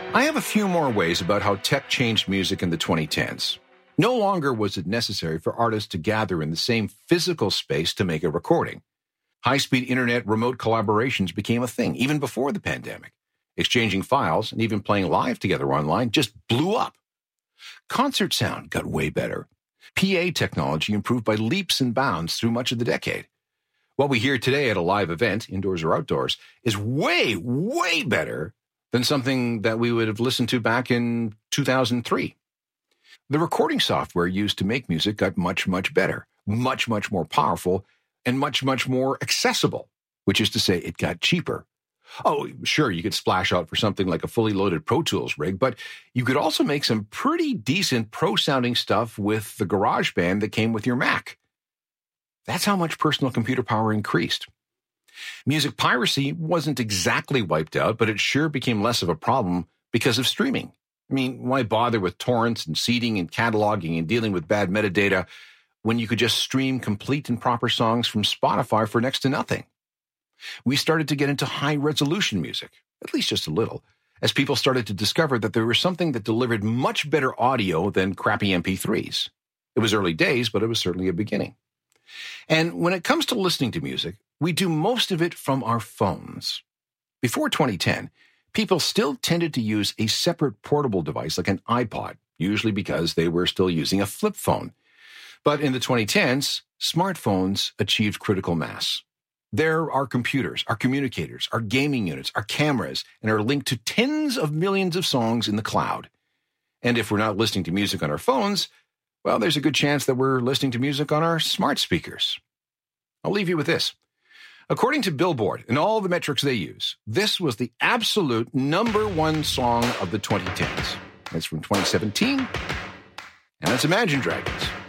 I have a few more ways about how tech changed music in the 2010s. No longer was it necessary for artists to gather in the same physical space to make a recording. High-speed internet remote collaborations became a thing even before the pandemic. Exchanging files and even playing live together online just blew up. Concert sound got way better. PA technology improved by leaps and bounds through much of the decade. What we hear today at a live event, indoors or outdoors, is way, way better than something that we would have listened to back in 2003. The recording software used to make music got much, much better, much, much more powerful, and much, much more accessible, which is to say it got cheaper. Oh, sure, you could splash out for something like a fully loaded Pro Tools rig, but you could also make some pretty decent pro-sounding stuff with the GarageBand that came with your Mac. That's how much personal computer power increased. Music piracy wasn't exactly wiped out, but it sure became less of a problem because of streaming. I mean, why bother with torrents and seeding and cataloging and dealing with bad metadata when you could just stream complete and proper songs from Spotify for next to nothing? We started to get into high-resolution music, at least just a little, as people started to discover that there was something that delivered much better audio than crappy MP3s. It was early days, but it was certainly a beginning. And when it comes to listening to music, we do most of it from our phones. Before 2010, people still tended to use a separate portable device like an iPod, usually because they were still using a flip phone. But in the 2010s, smartphones achieved critical mass. They're our computers, our communicators, our gaming units, our cameras, and are linked to tens of millions of songs in the cloud. And if we're not listening to music on our phones, well, there's a good chance that we're listening to music on our smart speakers. I'll leave you with this. According to Billboard and all the metrics they use, this was the absolute #1 song of the 2010s. It's from 2017, and it's Imagine Dragons.